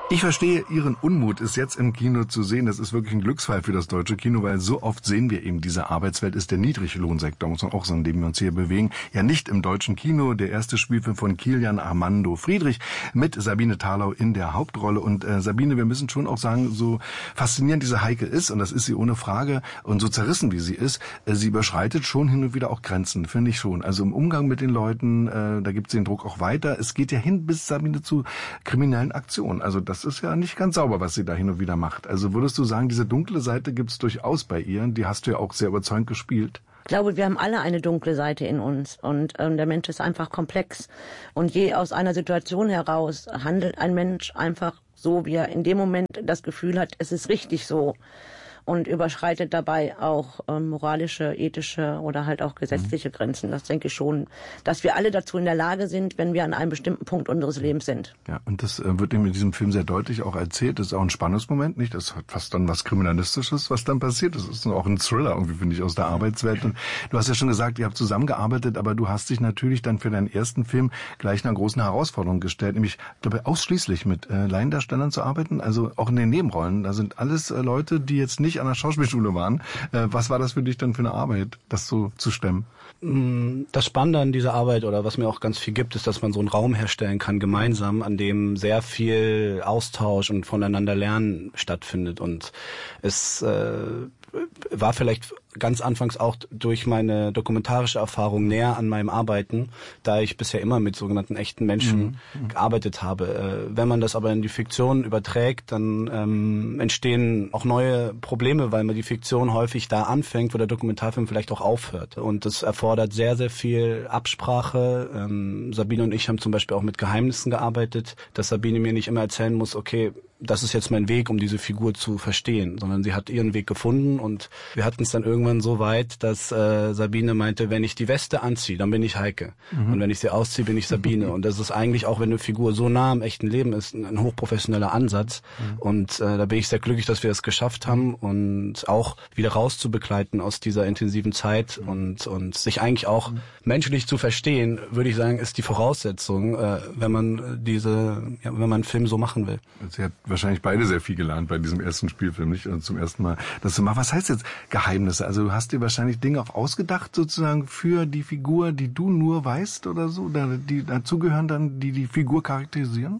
Ich verstehe Ihren Unmut, ist jetzt im Kino zu sehen. Das ist wirklich ein Glücksfall für das deutsche Kino, weil so oft sehen wir eben, diese Arbeitswelt ist der Niedriglohnsektor, muss man auch sagen, in dem wir uns hier bewegen. Ja, nicht im deutschen Kino. Der erste Spielfilm von Kilian Armando Friedrich mit Sabine Thalau in der Hauptrolle. Und Sabine, wir müssen schon auch sagen, so faszinierend diese Heike ist, und das ist sie ohne Frage, und so zerrissen wie sie ist, sie überschreitet schon hin und wieder auch Grenzen, finde ich schon. Also im Umgang mit den Leuten, da gibt es den Druck auch weiter. Es geht ja hin bis, Sabine, zu kriminellen Aktionen. Also das ist ja nicht ganz sauber, was sie da hin und wieder macht. Also würdest du sagen, diese dunkle Seite gibt's durchaus bei ihr? Die hast du ja auch sehr überzeugend gespielt. Ich glaube, wir haben alle eine dunkle Seite in uns und der Mensch ist einfach komplex. Und je aus einer Situation heraus handelt ein Mensch einfach so, wie er in dem Moment das Gefühl hat, es ist richtig so. Und überschreitet dabei auch moralische, ethische oder halt auch gesetzliche Grenzen. Das denke ich schon, dass wir alle dazu in der Lage sind, wenn wir an einem bestimmten Punkt unseres Lebens sind. Ja, und das wird eben in diesem Film sehr deutlich auch erzählt. Das ist auch ein Spannungsmoment, nicht? Das hat fast dann was Kriminalistisches, was dann passiert. Das ist auch ein Thriller irgendwie, finde ich, aus der Arbeitswelt. Und du hast ja schon gesagt, ihr habt zusammengearbeitet, aber du hast dich natürlich dann für deinen ersten Film gleich einer großen Herausforderung gestellt, nämlich, glaube ich, ausschließlich mit Laiendarstellern zu arbeiten, also auch in den Nebenrollen. Da sind alles Leute, die jetzt nicht an der Schauspielschule waren. Was war das für dich dann für eine Arbeit, das so zu stemmen? Das Spannende an dieser Arbeit oder was mir auch ganz viel gibt, ist, dass man so einen Raum herstellen kann, gemeinsam, an dem sehr viel Austausch und voneinander Lernen stattfindet. Und es war vielleicht ganz anfangs auch durch meine dokumentarische Erfahrung näher an meinem Arbeiten, da ich bisher immer mit sogenannten echten Menschen gearbeitet habe. Wenn man das aber in die Fiktion überträgt, dann entstehen auch neue Probleme, weil man die Fiktion häufig da anfängt, wo der Dokumentarfilm vielleicht auch aufhört. Und das erfordert sehr, sehr viel Absprache. Sabine und ich haben zum Beispiel auch mit Geheimnissen gearbeitet, dass Sabine mir nicht immer erzählen muss, okay, das ist jetzt mein Weg, um diese Figur zu verstehen, sondern sie hat ihren Weg gefunden und wir hatten es dann irgendwann so weit, dass Sabine meinte, wenn ich die Weste anziehe, dann bin ich Heike und wenn ich sie ausziehe, bin ich Sabine und das ist eigentlich auch, wenn eine Figur so nah am echten Leben ist, ein hochprofessioneller Ansatz und da bin ich sehr glücklich, dass wir es geschafft haben und auch wieder rauszubegleiten aus dieser intensiven Zeit und sich eigentlich auch menschlich zu verstehen, würde ich sagen, ist die Voraussetzung, wenn man wenn man einen Film so machen will. Sie hat wahrscheinlich beide sehr viel gelernt bei diesem ersten Spielfilm, nicht? Und zum ersten Mal das zu machen. Was heißt jetzt Geheimnisse? Also du hast dir wahrscheinlich Dinge auch ausgedacht, sozusagen für die Figur, die du nur weißt oder so, oder die dazugehören dann, die Figur charakterisieren?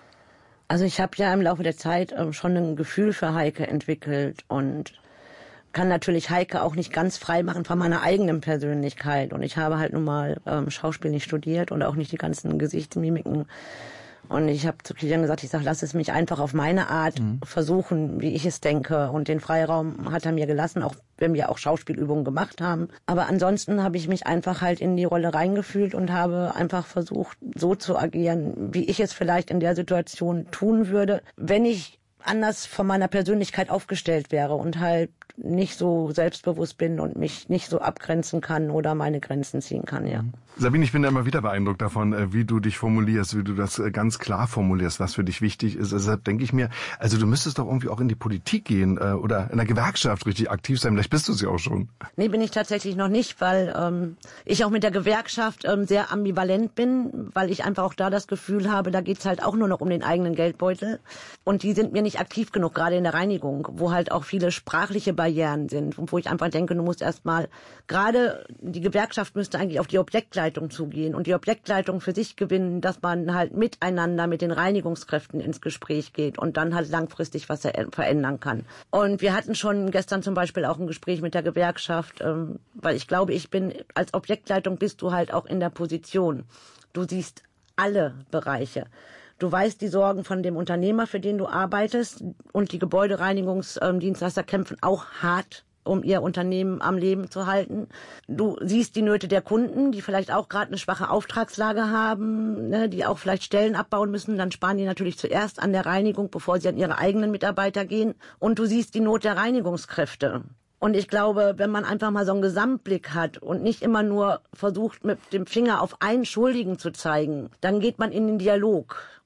Also ich habe ja im Laufe der Zeit schon ein Gefühl für Heike entwickelt und kann natürlich Heike auch nicht ganz frei machen von meiner eigenen Persönlichkeit. Und ich habe halt nun mal Schauspiel nicht studiert und auch nicht die ganzen Gesichtsmimiken. Und ich habe zu Kilian gesagt, ich sage, lass es mich einfach auf meine Art versuchen, wie ich es denke. Und den Freiraum hat er mir gelassen, auch wenn wir auch Schauspielübungen gemacht haben. Aber ansonsten habe ich mich einfach halt in die Rolle reingefühlt und habe einfach versucht, so zu agieren, wie ich es vielleicht in der Situation tun würde, wenn ich anders von meiner Persönlichkeit aufgestellt wäre und halt nicht so selbstbewusst bin und mich nicht so abgrenzen kann oder meine Grenzen ziehen kann, ja. Sabine, ich bin da immer wieder beeindruckt davon, wie du dich formulierst, wie du das ganz klar formulierst, was für dich wichtig ist. Deshalb denke ich mir, also du müsstest doch irgendwie auch in die Politik gehen oder in der Gewerkschaft richtig aktiv sein. Vielleicht bist du es ja auch schon. Nee, bin ich tatsächlich noch nicht, weil ich auch mit der Gewerkschaft sehr ambivalent bin, weil ich einfach auch da das Gefühl habe, da geht's halt auch nur noch um den eigenen Geldbeutel. Und die sind mir nicht aktiv genug, gerade in der Reinigung, wo halt auch viele sprachliche Barrieren sind und wo ich einfach denke, du musst erstmal, gerade die Gewerkschaft müsste eigentlich auf die Objektleitung zugehen und die Objektleitung für sich gewinnen, dass man halt miteinander mit den Reinigungskräften ins Gespräch geht und dann halt langfristig was verändern kann. Und wir hatten schon gestern zum Beispiel auch ein Gespräch mit der Gewerkschaft, weil ich glaube, als Objektleitung bist du halt auch in der Position. Du siehst alle Bereiche. Du weißt die Sorgen von dem Unternehmer, für den du arbeitest, und die Gebäudereinigungsdienstleister kämpfen auch hart, um ihr Unternehmen am Leben zu halten. Du siehst die Nöte der Kunden, die vielleicht auch gerade eine schwache Auftragslage haben, ne, die auch vielleicht Stellen abbauen müssen. Dann sparen die natürlich zuerst an der Reinigung, bevor sie an ihre eigenen Mitarbeiter gehen. Und du siehst die Not der Reinigungskräfte. Und ich glaube, wenn man einfach mal so einen Gesamtblick hat und nicht immer nur versucht, mit dem Finger auf einen Schuldigen zu zeigen, dann geht man in den Dialog.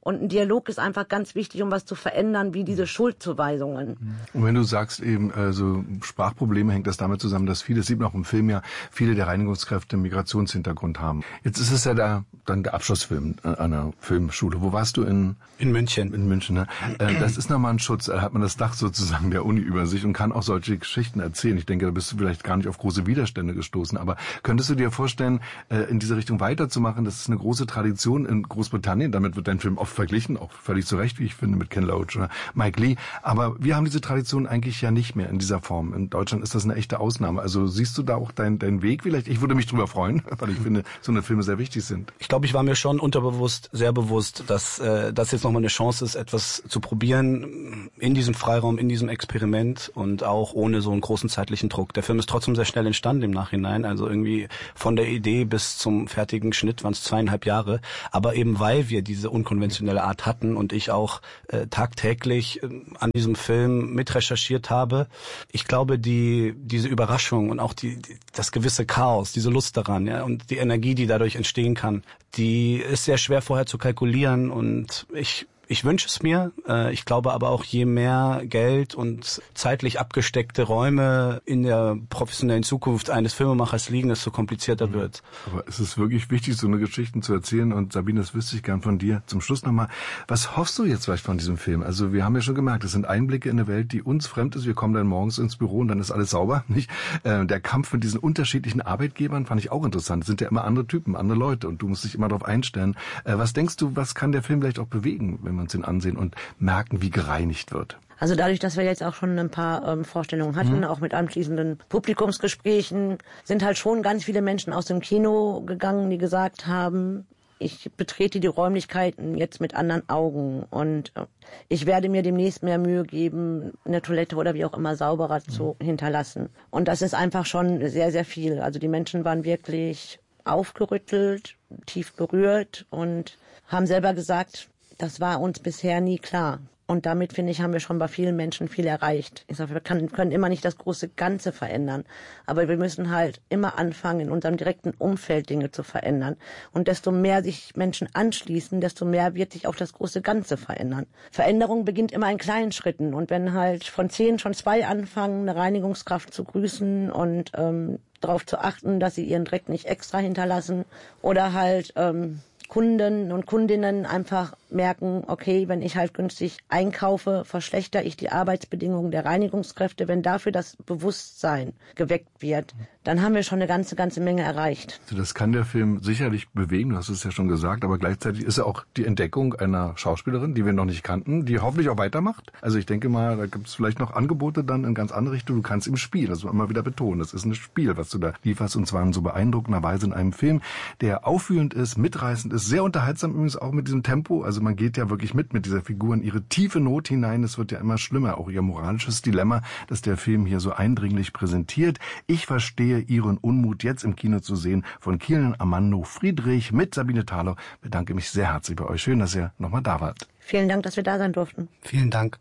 Und ein Dialog ist einfach ganz wichtig, um was zu verändern, wie diese Schuldzuweisungen. Und wenn du sagst eben, so Sprachprobleme, hängt das damit zusammen, dass viele, das sieht man auch im Film ja, viele der Reinigungskräfte einen Migrationshintergrund haben. Jetzt ist es ja dann der Abschlussfilm einer Filmschule. Wo warst du? In München. In München, ne? Das ist nochmal ein Schutz. Da hat man das Dach sozusagen der Uni über sich und kann auch solche Geschichten erzählen. Ich denke, da bist du vielleicht gar nicht auf große Widerstände gestoßen. Aber könntest du dir vorstellen, in diese Richtung weiterzumachen? Das ist eine große Tradition in Großbritannien. Damit wird dein Film oft verglichen, auch völlig zu Recht, wie ich finde, mit Ken Loach oder Mike Leigh. Aber wir haben diese Tradition eigentlich ja nicht mehr in dieser Form. In Deutschland ist das eine echte Ausnahme. Also siehst du da auch deinen Weg vielleicht? Ich würde mich drüber freuen, weil ich finde, so eine Filme sehr wichtig sind. Ich glaube, ich war mir schon unterbewusst sehr bewusst, dass das jetzt nochmal eine Chance ist, etwas zu probieren in diesem Freiraum, in diesem Experiment und auch ohne so einen großen zeitlichen Druck. Der Film ist trotzdem sehr schnell entstanden im Nachhinein. Also irgendwie von der Idee bis zum fertigen Schnitt waren es 2,5 Jahre. Aber eben weil wir diese unkonventionelle Art hatten und ich auch tagtäglich an diesem Film mit recherchiert habe, ich glaube, diese Überraschung und auch das gewisse Chaos, diese Lust daran, ja, und die Energie, die dadurch entstehen kann, die ist sehr schwer vorher zu kalkulieren und ich wünsche es mir. Ich glaube aber auch, je mehr Geld und zeitlich abgesteckte Räume in der professionellen Zukunft eines Filmemachers liegen, desto komplizierter wird. Aber es ist wirklich wichtig, so eine Geschichte zu erzählen. Und Sabine, das wüsste ich gern von dir. Zum Schluss nochmal, was hoffst du jetzt vielleicht von diesem Film? Also wir haben ja schon gemerkt, es sind Einblicke in eine Welt, die uns fremd ist. Wir kommen dann morgens ins Büro und dann ist alles sauber, nicht? Der Kampf mit diesen unterschiedlichen Arbeitgebern fand ich auch interessant. Es sind ja immer andere Typen, andere Leute und du musst dich immer darauf einstellen. Was denkst du, was kann der Film vielleicht auch bewegen, wenn wir uns den ansehen und merken, wie gereinigt wird? Also dadurch, dass wir jetzt auch schon ein paar Vorstellungen hatten, auch mit anschließenden Publikumsgesprächen, sind halt schon ganz viele Menschen aus dem Kino gegangen, die gesagt haben, ich betrete die Räumlichkeiten jetzt mit anderen Augen und ich werde mir demnächst mehr Mühe geben, eine Toilette oder wie auch immer sauberer zu hinterlassen. Und das ist einfach schon sehr, sehr viel. Also die Menschen waren wirklich aufgerüttelt, tief berührt und haben selber gesagt, das war uns bisher nie klar. Und damit, finde ich, haben wir schon bei vielen Menschen viel erreicht. Ich sage, wir können immer nicht das große Ganze verändern. Aber wir müssen halt immer anfangen, in unserem direkten Umfeld Dinge zu verändern. Und desto mehr sich Menschen anschließen, desto mehr wird sich auch das große Ganze verändern. Veränderung beginnt immer in kleinen Schritten. Und wenn halt von 10 schon 2 anfangen, eine Reinigungskraft zu grüßen und darauf zu achten, dass sie ihren Dreck nicht extra hinterlassen oder halt Kunden und Kundinnen einfach merken, okay, wenn ich halt günstig einkaufe, verschlechter ich die Arbeitsbedingungen der Reinigungskräfte. Wenn dafür das Bewusstsein geweckt wird, dann haben wir schon eine ganze Menge erreicht. Also das kann der Film sicherlich bewegen, du hast es ja schon gesagt, aber gleichzeitig ist er auch die Entdeckung einer Schauspielerin, die wir noch nicht kannten, die hoffentlich auch weitermacht. Also ich denke mal, da gibt es vielleicht noch Angebote dann in ganz andere Richtung. Du kannst im Spiel, das muss man immer wieder betonen, das ist ein Spiel, was du da lieferst und zwar in so beeindruckender Weise in einem Film, der auffühlend ist, mitreißend ist, sehr unterhaltsam übrigens auch mit diesem Tempo. Also man geht ja wirklich mit dieser Figur in ihre tiefe Not hinein. Es wird ja immer schlimmer, auch ihr moralisches Dilemma, das der Film hier so eindringlich präsentiert. Ich verstehe Ihren Unmut, jetzt im Kino zu sehen, von Kilian Amando Friedrich mit Sabine Thaler. Bedanke mich sehr herzlich bei euch. Schön, dass ihr nochmal da wart. Vielen Dank, dass wir da sein durften. Vielen Dank.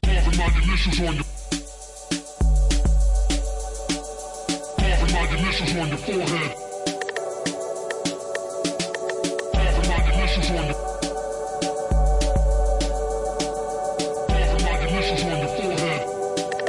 On your forehead.